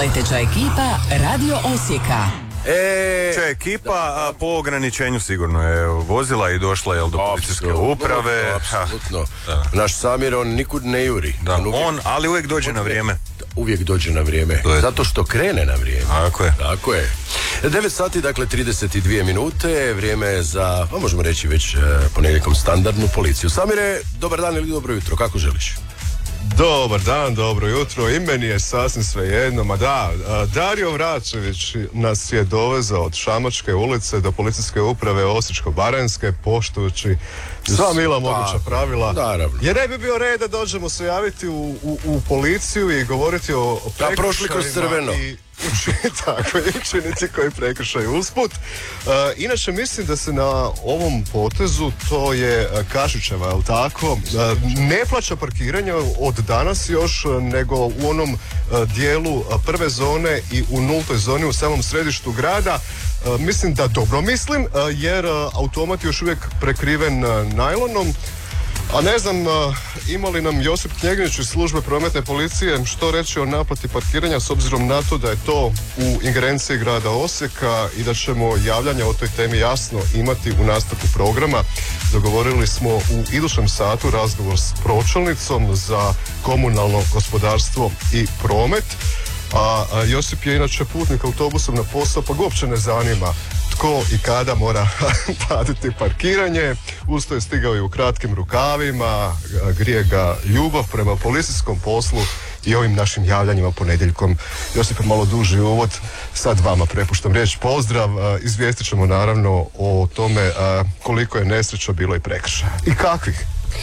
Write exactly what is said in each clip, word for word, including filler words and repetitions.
Leteća ekipa Radio Osijeka. E, Če ekipa a, po ograničenju sigurno je vozila i došla je do policijske uprave. Apsolutno. Naš Samir, on nikud ne juri. Da, on, uvijek, on, ali uvijek dođe na vrijeme. Uvijek dođe na vrijeme. To je. Zato što krene na vrijeme. Tako je. Tako je. devet sati, dakle trideset dvije minute, vrijeme je za, pa možemo reći već e, ponedjeljkom standardnu policiju. Samire, dobar dan ili dobro jutro, kako želiš? Dobar dan, dobro jutro, i meni je sasvim svejedno, ma da, Dario Vračević nas je dovezao od Šamačke ulice do policijske uprave Osječko-baranjske, poštujući sva mila moguća pravila. Naravno. Jer ne bi bio red da dođemo se javiti u, u, u policiju i govoriti o, o Da, prošli kroz crveno. i učiniti, tako, i učiniti koji prekršaj usput. Uh, inače, mislim da se na ovom potezu, to je Kašićeva, je li tako, uh, ne plaća parkiranje od danas još, nego u onom uh, dijelu uh, prve zone i u nultoj zoni u samom središtu grada. Uh, mislim da dobro mislim, uh, jer uh, automat je još uvijek prekriven uh, najlonom. A ne znam, ima li nam Josip Knjegnjić iz službe prometne policije što reći o naplati parkiranja, s obzirom na to da je to u ingerenciji grada Osijeka i da ćemo javljanja o toj temi jasno imati u nastavku programa. Dogovorili smo u idućem satu razgovor s pročelnicom za komunalno gospodarstvo i promet. A Josip je inače putnik autobusom na posao, pa ga uopće ne zanima tko i kada mora platiti parkiranje. Usto je stigao i u kratkim rukavima, grije ga ljubav prema policijskom poslu i ovim našim javljanjima ponedjeljkom. Josip, malo duži uvod, sad vama prepuštam riječ. Pozdrav, izvijestit ćemo naravno o tome koliko je nesreća bilo i prekršaja. I kakvih?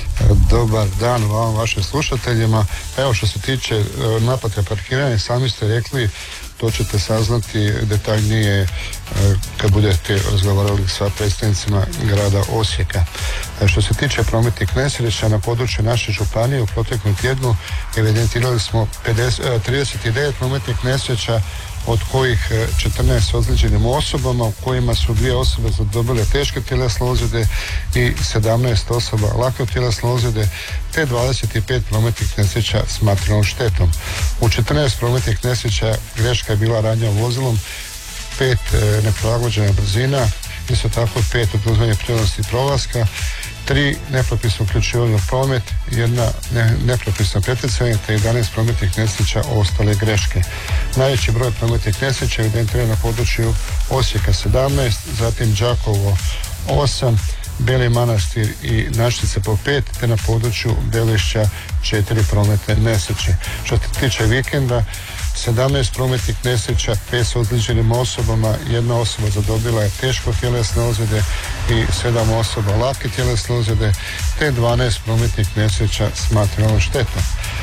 Dobar dan vam, vašim slušateljima. Evo, što se tiče e, naplate parkiranja, sami ste rekli, to ćete saznati detaljnije e, kad budete razgovarali sa predstavnicima grada Osijeka. E, što se tiče prometnih nesreća na području naše županije, u proteklom tjednu evidentirali smo pedeset, e, trideset devet prometnih nesreća, od kojih četrnaest s ozlijeđenim osobama, u kojima su dvije osobe zadobile teške tjelesne ozljede i sedamnaest osoba lake tjelesne ozljede, te dvadeset pet prometnih nesreća s materijalnom štetom. U četrnaest prometnih nesreća greška je bila radnja vozilom, pet e, neprilagođena brzina, isto tako pet oduzimanje prirodnosti prolaska, tri nepropisno uključivanje u promet, jedna ne, nepropisno pretjecanje, te jedanaest prometnih nesreća ostale greške. Najveći broj prometnih nesreća evidentiran na području Osijeka sedamnaest, zatim Đakovo osam, Beli Manastir i Našice po pet, te na području Belišća četiri prometne nesreće. Što se tiče vikenda, sedamnaest prometnih nesreća, pet s ozlijeđenim osobama, jedna osoba zadobila je teško tjelesne ozljede i sedam osoba lake tjelesne ozljede, te dvanaest prometnih nesreća s materijalnom štetom.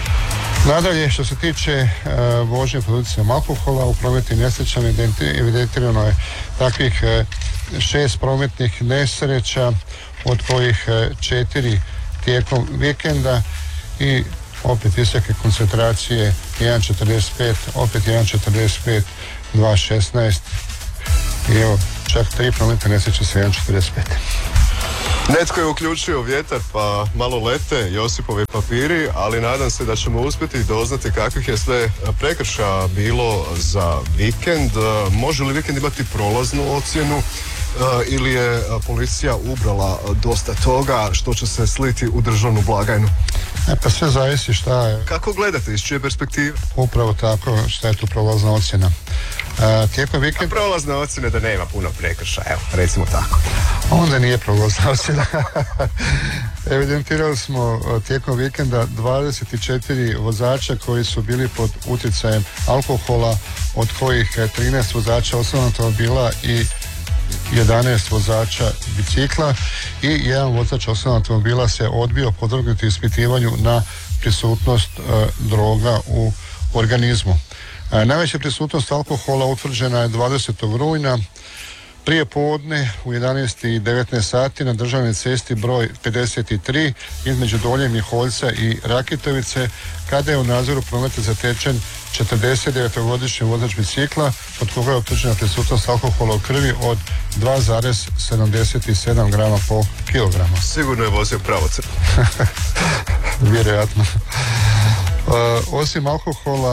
Nadalje, što se tiče uh, vožnje pod utjecajem alkohola, u prometnim nesrećama evidentirano je takvih uh, šest prometnih nesreća, od kojih uh, četiri tijekom vikenda i opet visoke koncentracije jedan četrdeset pet, opet jedan četrdeset pet, dva šesnaest i evo čak tri prometne nesreće sa jedan četrdeset pet. Netko je uključio vjetar pa malo lete Josipovi papiri, ali nadam se da ćemo uspjeti doznati kakvih je sve prekršaja bilo za vikend. Može li vikend imati prolaznu ocjenu ili je policija ubrala dosta toga što će se sliti u državnu blagajnu? E pa sve zavisi šta je. Kako gledate, iz čije perspektive? Upravo tako, šta je tu prolazna ocjena. E, tijekom vikenda... A prolazna ocjena da nema puno prekršaja, evo, recimo tako. Onda nije prolazna ocjena. Evidentirali smo tijekom vikenda dvadeset četiri vozača koji su bili pod utjecajem alkohola, od kojih trinaest vozača osobnog automobila i jedanaest vozača bicikla i jedan vozač osobnog automobila se odbio podvrgnuti ispitivanju na prisutnost e, droga u organizmu. E, najveća prisutnost alkohola utvrđena je dvadesetog rujna prije podne u jedanaest i devetnaest sati na državnoj cesti broj pedeset tri između Dolje Miholjca i Rakitovice, kada je u nadzoru prometa zatečen četrdesetdevetogodišnji vozač bicikla, od koga je utvrđena prisutnost alkohola u krvi od dva zarez sedamdeset sedam grama po kilograma. Sigurno je vozio pravocrtno. Vjerojatno. Uh, osim alkohola,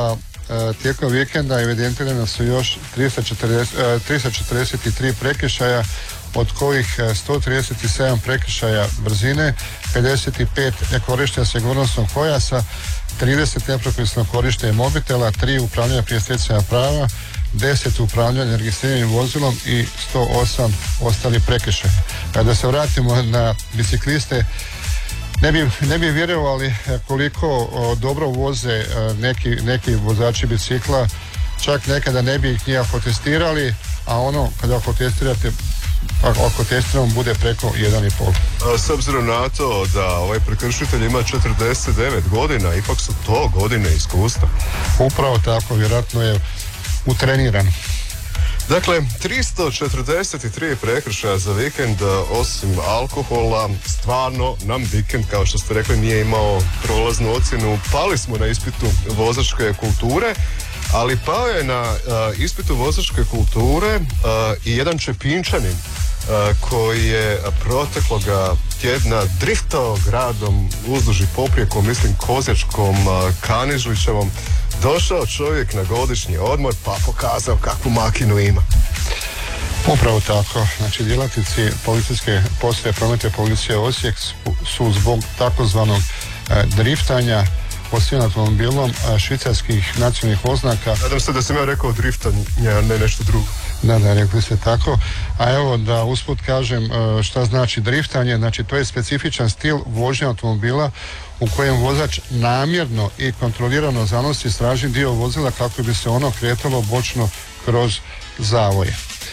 tijekom vikenda evidentirane su još tristo četrdeset tri prekršaja, od kojih sto trideset sedam prekršaja brzine, pedeset pet nekorištenja sigurnosnog pojasa, trideset nepropisnog korištenja mobitela, tri upravljanja prije stjecanja prava, deset upravljanja registriranim vozilom i sto osam ostali prekršaja. Da se vratimo na bicikliste, ne bi, ne bi vjerovali koliko o, dobro voze neki, neki vozači bicikla, čak nekada ne bi ih nijako testirali, a ono kada ako testirate ako testiramo bude preko jedan i pol. S obzirom na to da ovaj prekršitelj ima četrdeset devet godina, ipak su to godine iskustva. Upravo tako, vjerojatno je utreniran. Dakle, tristo četrdeset tri prekršaja za vikend, osim alkohola, stvarno nam vikend, kao što ste rekli, nije imao prolaznu ocjenu. Pali smo na ispitu vozačke kulture, ali pao je na uh, ispitu vozačke kulture uh, i jedan Čepinčanin uh, koji je protekloga tjedna driftao gradom uzduž i poprijeko, mislim Kozjačkom, uh, Kanižlićevom. Došao čovjek na godišnji odmor pa pokazao kakvu makinu ima. Upravo tako. Znači, djelatnici policijske postaje prometne policije Osijek su zbog takozvanog e, driftanja postavljeni automobilom e, švicarskih nacionalnih oznaka. Nadam se da sam ja rekao driftanje, a ne nešto drugo. Da, da, rekli ste tako. A evo da usput kažem e, šta znači driftanje. Znači, to je specifičan stil vožnje automobila u kojem vozač namjerno i kontrolirano zanosi stražni dio vozila kako bi se ono kretalo bočno kroz zavoje.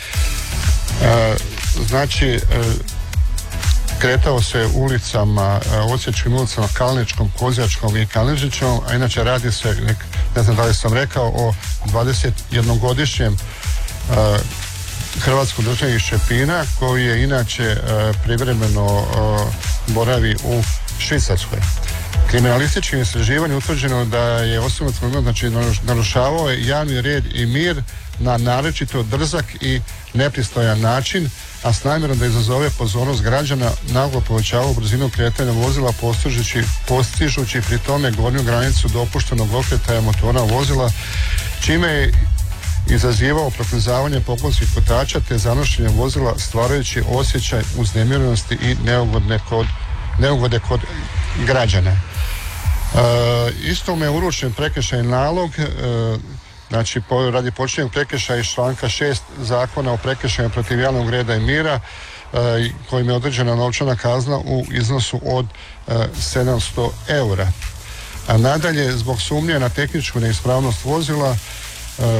E, znači, e, kretao se ulicama, e, osječkim ulicama Kalničkom, Kozjačkom i Kanižićevom, a inače radi se, ne, ne znam da li sam rekao, o dvadeset jednogodišnjem e, hrvatskom državljaninu iz Čepina, koji je inače e, privremeno e, boravi u Švicarskoj. Kriminalističkim istraživanjem utvrđeno da je osobno, znači, narušavao je javni red i mir na naročito drzak i nepristojan način, a s namjerom da izazove pozornost građana naglo povećavao brzinu kretanja vozila postižući, postižući pri tome gornju granicu dopuštenog okretaja motora vozila, čime je izazivao proklizavanje poklonskih kotača te zanošenje vozila stvarajući osjećaj uznemirenosti i neugodne kod, neugode kod građana. E, isto me uručen prekršajni nalog, e, znači po, radi počinjenog prekršaja iz članka šest Zakona o prekršajima protiv javnog reda i mira, e, kojim je određena novčana kazna u iznosu od e, sedamsto eura. A nadalje, zbog sumnje na tehničku neispravnost vozila, e,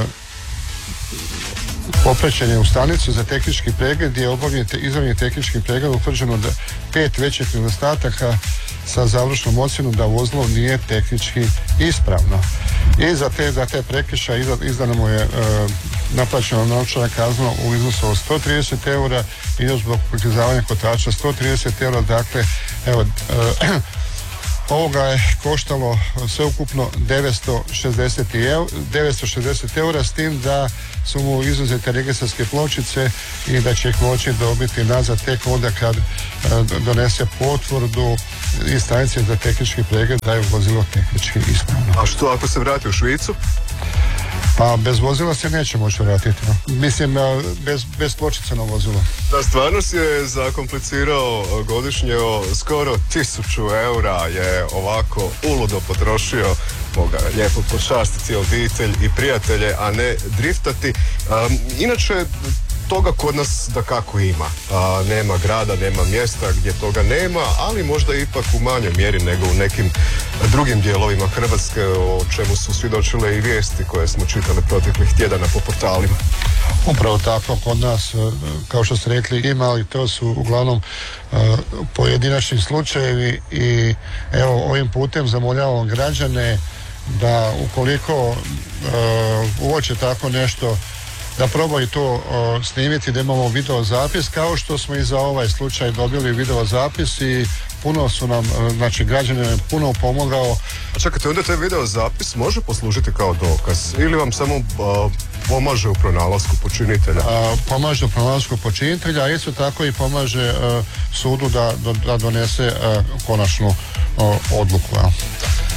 popraćen je u stanicu za tehnički pregled gdje je obavljen te, izravni tehnički pregled utvrđeno da pet većih nedostataka sa završnom ocjenom da vozilo nije tehnički ispravno. I za te, za te prekršaje izdana mu je e, naplaćena novčana kazna u iznosu od sto trideset eura i još zbog proklizavanja kotača sto trideset eura. Dakle, evo, e, ovoga je koštalo sveukupno devetsto šezdeset eura, s tim da su mu izuzete registarske pločice i da će ih moći dobiti nazad tek onda kad e, donese potvrdu iz stanice za tehnički pregled da je vozilo tehnički ispravno. A što ako se vrati u Švicu? Pa bez vozila se neće moći vratiti. No. Mislim, bez, bez pločica na vozilo. Da, stvarno si je zakomplicirao godišnje skoro tisuću eura je ovako uludo potrošio. Moga lijepo počastiti obitelj i prijatelje, a ne driftati. Um, inače, toga kod nas da kako ima. A, nema grada, nema mjesta gdje toga nema, ali možda ipak u manjoj mjeri nego u nekim drugim dijelovima Hrvatske, o čemu su svjedočile i vijesti koje smo čitali proteklih tjedana po portalima. Upravo tako, kod nas, kao što ste rekli, ima, ali to su uglavnom uh, pojedinačni slučajevi i evo, ovim putem zamoljavam građane da ukoliko uh, uoče tako nešto, da probaju to uh, snimiti, da imamo video zapis, kao što smo i za ovaj slučaj dobili video zapis i puno su nam, uh, znači građane puno pomogao. A čekajte, onda taj video zapis može poslužiti kao dokaz ili vam samo uh, pomaže u pronalasku počinitelja? Uh, pomaže u pronalasku počinitelja, a isto tako i pomaže uh, sudu da, da donese uh, konačnu uh, odluku. Ja.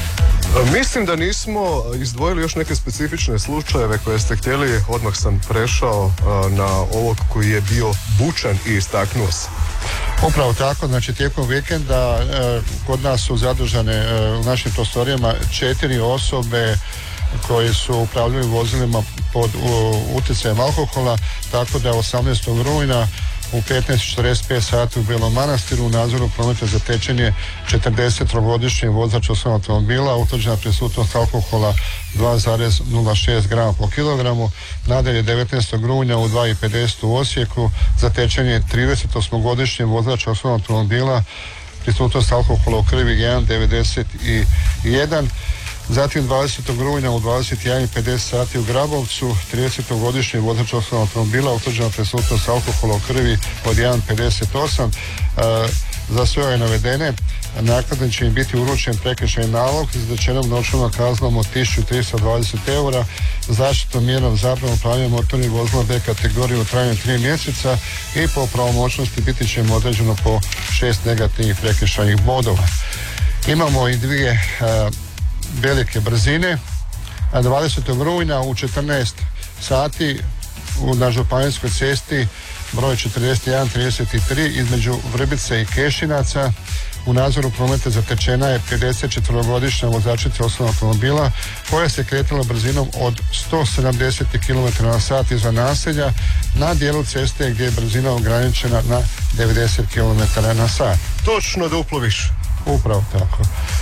Mislim da nismo izdvojili još neke specifične slučajeve koje ste htjeli, odmah sam prešao na ovog koji je bio bučan i istaknuo se. Upravo tako, znači tijekom vikenda e, kod nas su zadržane e, u našim prostorijama četiri osobe koji su upravljali vozilima pod u, utjecajem alkohola, tako da osamnaestog rujna u petnaest i četrdeset pet sati u Belom Manastiru u nadzoru prometa zatečen je četrdesettrogodišnji vozač osobnog automobila, utvrđena prisutnost alkohola dva zarez nula šest grama po kilogramu. Nadalje devetnaestog rujna u dva i pedeset u Osijeku zatečen je tridesetosmogodišnji vozač osobnog automobila, prisutnost alkohola u krvi jedan zarez devedeset jedan. Zatim dvadesetog rujna u dvadeset jedan i pedeset sati u Grabovcu tridesetogodišnji vozač osobnog automobila, utvrđena prisutnost alkohola u krvi od jedan zarez pedeset osam. E, za sve ove navedene naknadno će im biti uručen prekršajni nalog s izrečenom novčanom kaznom od tisuću tristo dvadeset eura, zaštitnom mjerom zabrane upravljanja motornih vozila B kategorije u trajanju tri mjeseca i po pravomoćnosti biti će im određeno po šest negativnih prekršajnih bodova. Imamo i dvije e, velike brzine. dvadesetog rujna u četrnaest sati na županijskoj cesti broj četrdeset jedan trideset tri između Vrbice i Kešinaca u nadzoru prometa zatečena je pedesetčetverogodišnja vozačica osobnog automobila koja se kretala brzinom od sto sedamdeset kilometara na sat izvan naselja na dijelu ceste gdje je brzina ograničena na devedeset kilometara na sat. Točno duplo više. Upravo tako.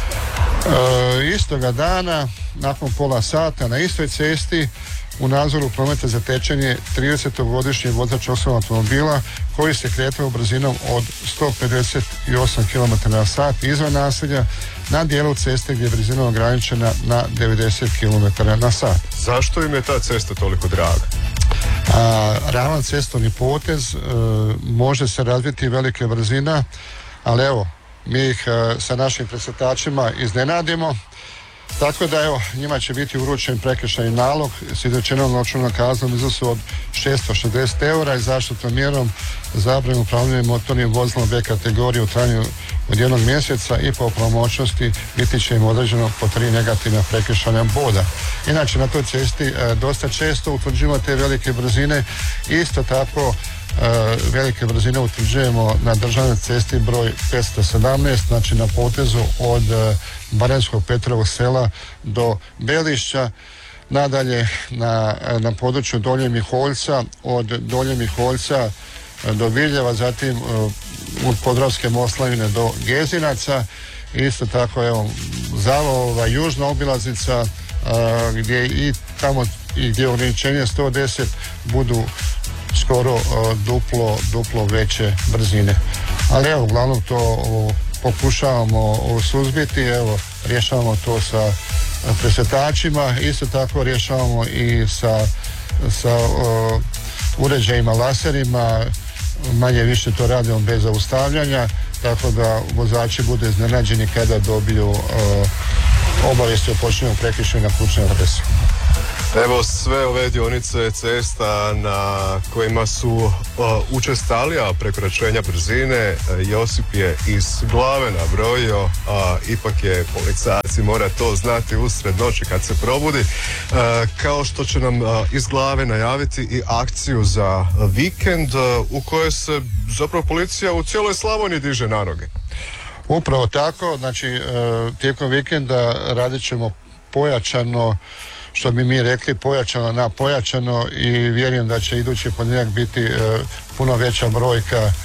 E, istoga dana, nakon pola sata na istoj cesti u nadzoru prometa zatečen je tridesetogodišnji vozač osobnog automobila koji se kretao brzinom od sto pedeset osam kilometara na sat izvan naselja na dijelu ceste gdje je brzina ograničena na devedeset kilometara na sat. Zašto im je ta cesta toliko draga? A, ravan cestovni potez, e, može se razviti velike brzina, ali evo, mi ih e, sa našim presretačima iznenadimo, tako da evo, njima će biti uručen prekršajni nalog s izrečenom novčanom kaznom u iznosu od šesto šezdeset eura i zaštitnom mjerom zabrane upravljanja motornim vozilom B kategorije u trajanju od jednog mjeseca i po pravomoćnosti biti će im određeno po tri negativna prekršajna boda. Inače na toj cesti e, dosta često utvrđujemo te velike brzine, isto tako e, velike brzine utvrđujemo na državnoj cesti broj petsto sedamnaest, znači na potezu od e, Baranjskog Petrovog sela do Belišća. Nadalje na, na području Dolje Miholjca, od Dolje Miholjca do Viljeva, zatim od Podravske Moslavine do Gezinaca. Isto tako evo Zavova južna obilaznica a, gdje i tamo i gdje ograničenje sto deset budu skoro a, duplo, duplo veće brzine. Ali evo uglavnom to o, pokušavamo suzbiti, evo rješavamo to sa presretačima, isto tako rješavamo i sa, sa o, uređajima laserima, manje više to radimo bez zaustavljanja, tako da vozači budu iznenađeni kada dobiju o, obavijesti o počinjenju prekršaja na kućnoj adresi. Evo sve ove dionice cesta na kojima su uh, učestalija prekoračenja brzine, uh, Josip je iz glave nabrojio, a uh, ipak je policajac i mora to znati usred noći kad se probudi, uh, kao što će nam uh, iz glave najaviti i akciju za vikend uh, u kojoj se zapravo policija u cijeloj Slavoniji diže na noge. Upravo tako, znači uh, tijekom vikenda radit ćemo pojačano, što bi mi rekli pojačano na pojačano, i vjerujem da će idući ponedjeljak biti e, puno veća brojka e,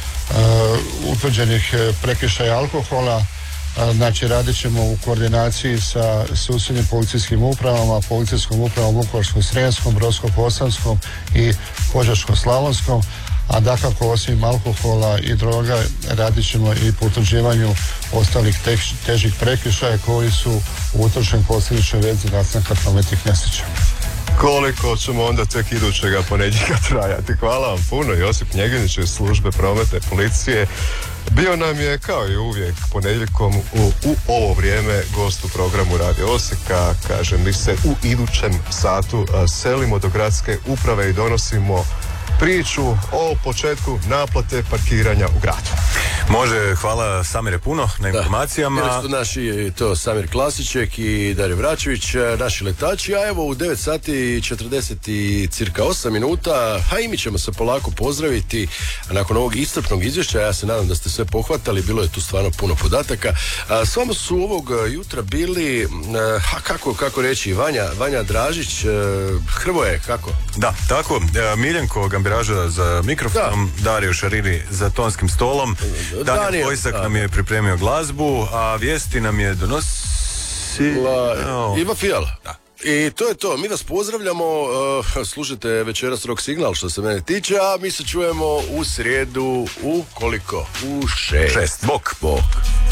utvrđenih prekršaja alkohola. E, znači radit ćemo u koordinaciji sa susjednim policijskim upravama, policijskom upravom Vukovarsko-srijemskom, Brodsko-posavskom i Požeško-slavonskom, a dakako osim alkohola i droga radit ćemo i po utvrđivanju ostalih tež, težih prekršaja koji su u utrošenoj posljedičnoj vezi nastanka prometnih nesreća. Koliko ćemo onda tek idućega ponedjeljka trajati? Hvala vam puno, Josip Njeginić iz službe prometne policije. Bio nam je kao i uvijek ponedjeljkom u, u ovo vrijeme gost u programu Radio Osijeka. Kažem, mi se u idućem satu a, selimo do gradske uprave i donosimo priču o početku naplate parkiranja u gradu. Može, hvala Samire puno na informacijama. Bili su naši to Samir Klasićek i Dario Vračević, naši letači, a evo u devet sati i četrdeset i cirka osam minuta, a i mi ćemo se polako pozdraviti nakon ovog iscrpnog izvješća. Ja se nadam da ste sve pohvatali, bilo je tu stvarno puno podataka. A, s vama su ovog jutra bili, a, kako, kako reći, Vanja, Vanja Dražić, Hrvoje, kako? Da, tako, Miljenko Gambiraža za mikrofonom, da. Dario Šariri za tonskim stolom, Daniel Vojsak nam je pripremio glazbu, a vijesti nam je donosi... La, oh. Iva Fijala. Da. I to je to, mi vas pozdravljamo, uh, slušajte večeras Rock Signal što se mene tiče, a mi se čujemo u srijedu u koliko? U šest. Šest, bok. Bok.